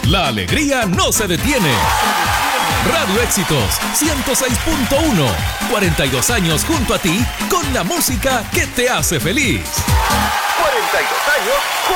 La alegría no se detiene. Radio Éxitos 106.1. 42 años junto a ti con la música que te hace feliz. 42 años junto